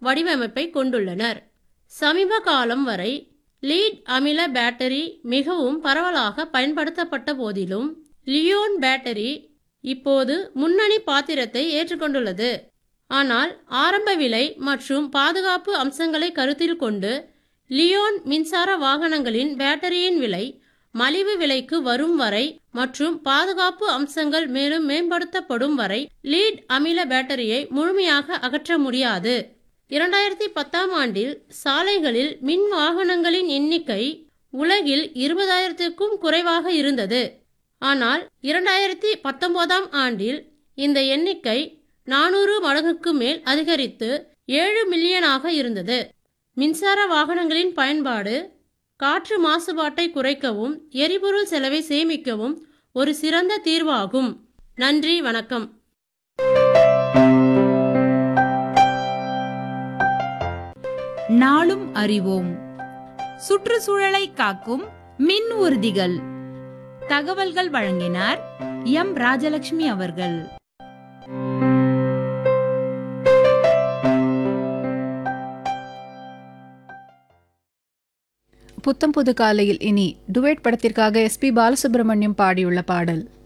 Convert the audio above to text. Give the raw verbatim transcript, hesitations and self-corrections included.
வடிவமைப்பை கொண்டுள்ளனர். சமீப காலம் வரை லீட் அமில பேட்டரி மிகவும் பரவலாக பயன்படுத்தப்பட்ட போதிலும் லியோன் பேட்டரி இப்போது முன்னணி பாத்திரத்தை ஏற்றுக்கொண்டுள்ளது. ஆனால் ஆரம்ப விலை மற்றும் பாதுகாப்பு அம்சங்களை கருத்தில் கொண்டு லியோன் மின்சார வாகனங்களின் பேட்டரியின் விலை மலிவு விலைக்கு வரும் வரை மற்றும் பாதுகாப்பு அம்சங்கள் மேலும் மேம்படுத்தப்படும் வரை லீட் அமில பேட்டரியை முழுமையாக அகற்ற முடியாது. இரண்டாயிரத்தி பத்தாம் ஆண்டில் சாலைகளில் மின் வாகனங்களின் எண்ணிக்கை உலகில் இருபதாயிரத்திற்கும் குறைவாக இருந்தது. ஆனால் இரண்டாயிரத்தி பத்தொன்பதாம் ஆண்டில் இந்த எண்ணிக்கை நானூறு மடங்குக்கு மேல் அதிகரித்து ஏழு மில்லியனாக இருந்தது. மின்சார வாகனங்களின் பயன்பாடு காற்று மாசுபாட்டை குறைக்கவும் எரிபொருள் செலவை சேமிக்கவும் ஒரு சிறந்த தீர்வாகும். நன்றி, வணக்கம். நாளும் அறிவோம். சுற்றுச்சூழலை காக்கும் மின் ஊர்திகள். தகவல்கள் வழங்கினார் எம் ராஜலட்சுமி அவர்கள். புத்தம் புது காலையில் இனி டுவேட் படத்திற்காக எஸ் பி பாலசுப்ரமணியம் பாடியுள்ள பாடல்.